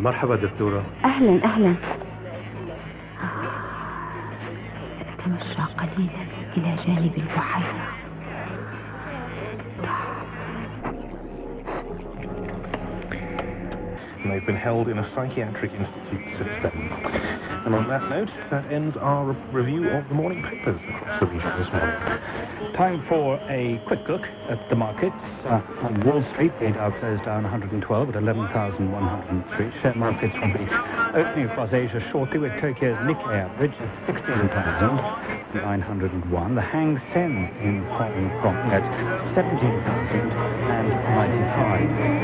مرحبا دكتورة. أهلا أهلا. سأتمشى قليلا إلى جانب البحيرة. They've been held in a psychiatric institute since then. And on that note, that ends our review of the morning papers across the region this morning. Time for a quick look at the markets. On Wall Street, the Dow closed down 112 at 11,103. Share markets will be opening across Asia shortly, with Tokyo's Nikkei average at 16,901. The Hang Seng in Hong Kong at 17,095.